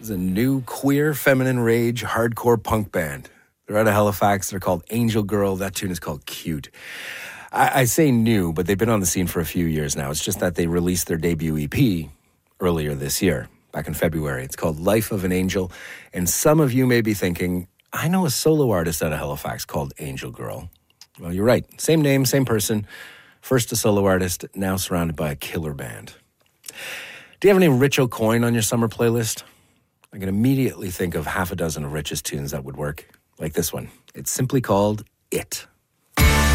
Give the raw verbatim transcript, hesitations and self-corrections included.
is a new queer feminine rage hardcore punk band. They're out of Halifax. They're called Angel Girl. That tune is called Cute. I, I say new, but they've been on the scene for a few years now. It's just that they released their debut E P earlier this year, back in February. It's called Life of an Angel. And some of you may be thinking, I know a solo artist out of Halifax called Angel Girl. Well, you're right. Same name, same person. First a solo artist, now surrounded by a killer band. Do you have any Rich O'Coin on your summer playlist? I can immediately think of half a dozen of Rich's tunes that would work, like this one. It's simply called It.